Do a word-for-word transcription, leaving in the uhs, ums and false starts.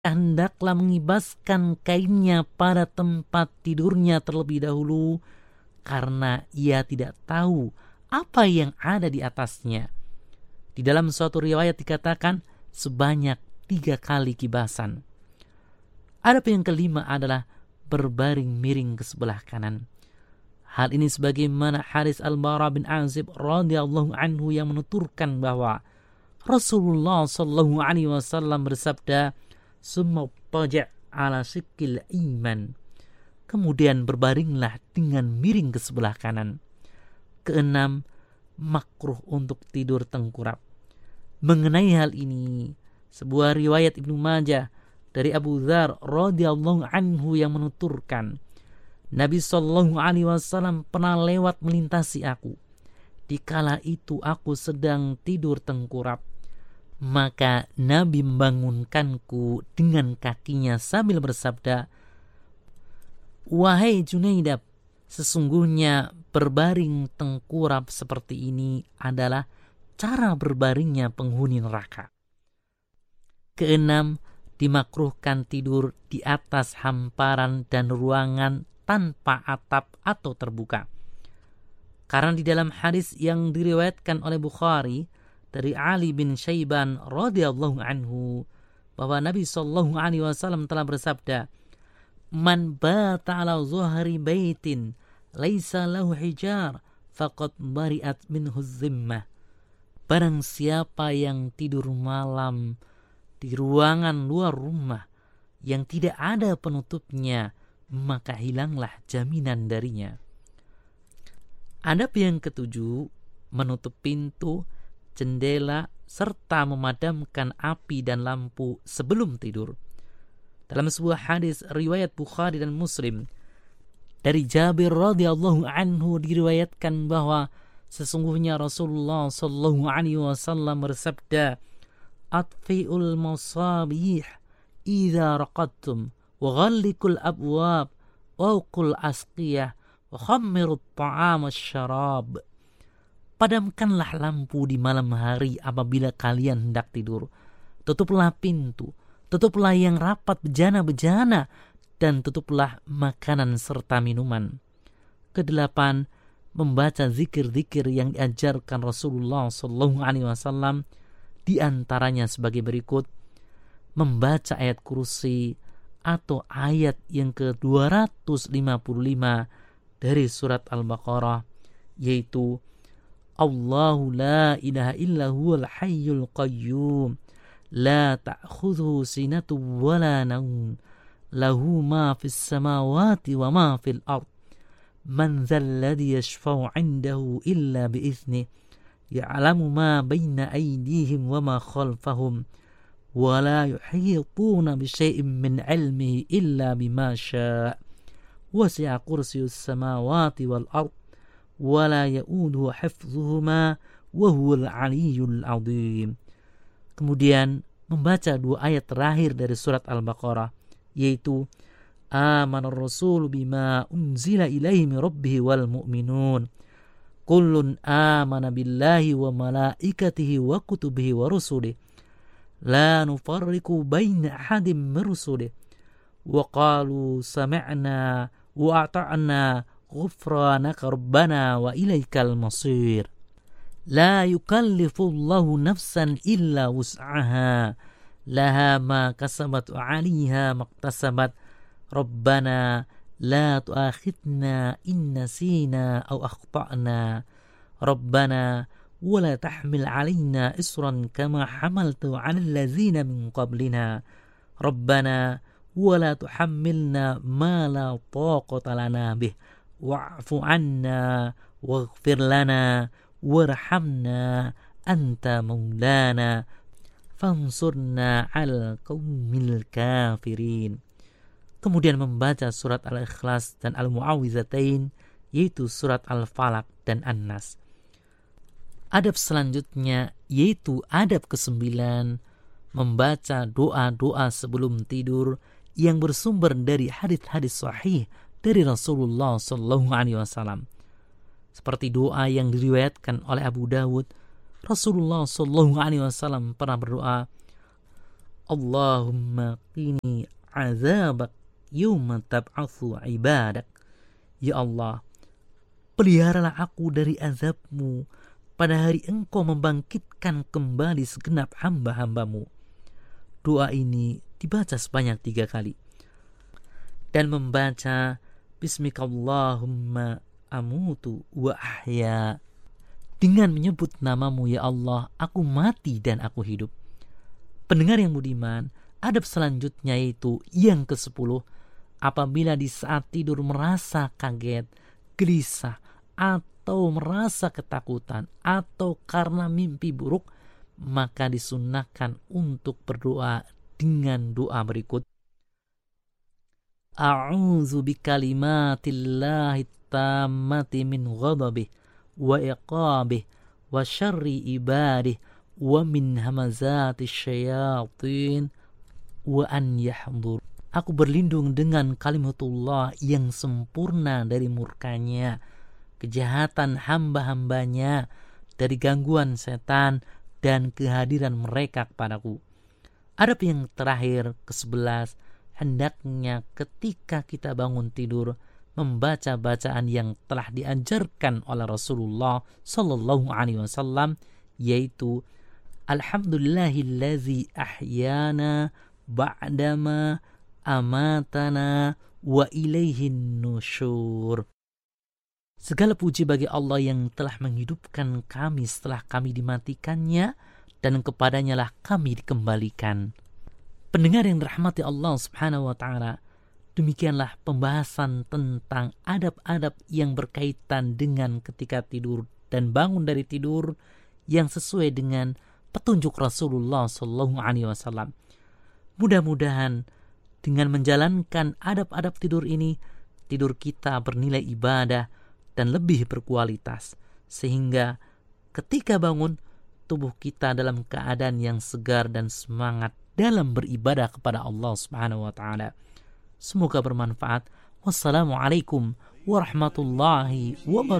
hendaklah mengibaskan kainnya pada tempat tidurnya terlebih dahulu, karena ia tidak tahu apa yang ada di atasnya. Di dalam suatu riwayat dikatakan sebanyak tiga kali kibasan. Adapun yang kelima adalah berbaring miring ke sebelah kanan. Hal ini sebagaimana hadis Al-Bara bin Azib radhiyallahu anhu yang menuturkan bahwa Rasulullah sallallahu alaihi wasallam bersabda, "Summa taja' ala sikil iman." Kemudian berbaringlah dengan miring ke sebelah kanan. Keenam, makruh untuk tidur tengkurap. Mengenai hal ini, sebuah riwayat Ibnu Majah dari Abu Dzar radhiyallahu anhu yang menuturkan, Nabi sallallahu alaihi wasallam pernah lewat melintasi aku. Dikala itu aku sedang tidur tengkurap. Maka Nabi membangunkanku dengan kakinya sambil bersabda, "Wahai Junaidab, sesungguhnya berbaring tengkurap seperti ini adalah cara berbaringnya penghuni neraka." Keenam, dimakruhkan tidur di atas hamparan dan ruangan tanpa atap atau terbuka. Karena di dalam hadis yang diriwayatkan oleh Bukhari dari Ali bin Syaiban radhiyallahu anhu bahwa Nabi sallallahu alaihi wasallam telah bersabda, "Man bata ala zuhri baitin laisa lahu hijar faqad bari'at minhu zimmah." Barang siapa yang tidur malam di ruangan luar rumah yang tidak ada penutupnya, maka hilanglah jaminan darinya. Adab yang ketujuh, menutup pintu, jendela, serta memadamkan api dan lampu sebelum tidur. Dalam sebuah hadis riwayat Bukhari dan Muslim, dari Jabir radhiyallahu anhu diriwayatkan bahwa sesungguhnya Rasulullah sallallahu alaihi wasallam bersabda, "Atfi'ul masabih idza raqadtum wa ghalliqul abwab wa uqul asqiyah wa khammirut ta'am wasyarab." Padamkanlah lampu di malam hari apabila kalian hendak tidur. Tutuplah pintu, tutuplah yang rapat bejana-bejana, dan tutuplah makanan serta minuman. Kedelapan, membaca zikir-zikir yang diajarkan Rasulullah sallallahu alaihi wasallam, di antaranya sebagai berikut: membaca ayat kursi atau ayat yang ke dua ratus lima puluh lima dari surat Al-Baqarah, yaitu Allahu la ilaha illa huwal hayyul qayyum la ta'khudhuhu sinatun wa la nawm lahu ma fis samawati wa ma fil ard man dzal ladzi yashfa'u 'indahu illa bi idznihi ya'lamu ma baina aydihim wa ma khalfahum wa la yuhituna bi syai'in min 'ilmihi illa bima syaa' wasi'a kursiyyus samawati wal ard wa la ya'uduhu hifdzuhuma wa huwal 'aliyyul 'azim. Kemudian membaca dua ayat terakhir dari surat Al-Baqarah, yaitu amanar rasulu bima unzila ilaihi min rabbih wal mu'minun kullun amana billahi wa malaikatihi wa kutubihi wa rusulihi la nufarriqu baina ahadin min rusulihi wa qalu sami'na wa ata'na ghufranaka rabbana wa ilaikal masir. La yukallifullahu nafsan illa wus'aha laha ma kasabat wa 'alaiha maktasabat rabbana la tu'akhidna in nasina aw akhtana rabbana wa la tahmil 'alaina isran kama hamaltu 'alal ladzina min qablina rabbana wa la tuhammilna ma la taqata lana bih wa'fu 'anna waghfir lana warhamna anta maulana fansurna 'alal qaumil kafirin. Kemudian membaca surat Al-Ikhlas dan Al-Mu'awwizatain, yaitu surat Al-Falaq dan An-Nas. Adab selanjutnya yaitu adab kesembilan, membaca doa-doa sebelum tidur yang bersumber dari hadits-hadits sahih dari Rasulullah sallallahu alaihi wasallam. Seperti doa yang diriwayatkan oleh Abu Dawud, Rasulullah sallallahu alaihi wasallam pernah berdoa, Allahumma qini azabak yawma tab'atsu ibadak. Ya Allah, peliharalah aku dari azabmu pada hari engkau membangkitkan kembali segenap hamba-hambamu. Doa ini dibaca sebanyak tiga kali. Dan membaca Bismikallahumma amutu wa ahya. Dengan menyebut namamu ya Allah, aku mati dan aku hidup. Pendengar yang budiman, adab selanjutnya yaitu yang kesepuluh. Apabila di saat tidur merasa kaget, gelisah, atau merasa ketakutan, atau karena mimpi buruk, maka disunnahkan untuk berdoa dengan doa berikut. A'udzu bikalimatillahi tammati min ghadabih wa iqabih wa syarri ibadih wa min hamazati syayatin wa an yahdur. Aku berlindung dengan kalimatullah yang sempurna dari murkanya, kejahatan hamba-hambanya, dari gangguan setan dan kehadiran mereka kepadaku. Adab yang terakhir kesebelas, hendaknya ketika kita bangun tidur membaca bacaan yang telah diajarkan oleh Rasulullah sallallahu alaihi wasallam, yaitu Alhamdulillahillazi ahyana ba'dama amatana wa ilaihin nusyur. Segala puji bagi Allah yang telah menghidupkan kami setelah kami dimatikannya, dan kepadanya lah kami dikembalikan. Pendengar yang dirahmati Allah subhanahu wa ta'ala, demikianlah pembahasan tentang adab-adab yang berkaitan dengan ketika tidur dan bangun dari tidur yang sesuai dengan petunjuk Rasulullah sallallahu alaihi wasallam. Mudah-mudahan dengan menjalankan adab-adab tidur ini, tidur kita bernilai ibadah dan lebih berkualitas, sehingga ketika bangun tubuh kita dalam keadaan yang segar dan semangat dalam beribadah kepada Allah Subhanahu wa taala. Semoga bermanfaat. Wassalamualaikum warahmatullahi wabarakatuh.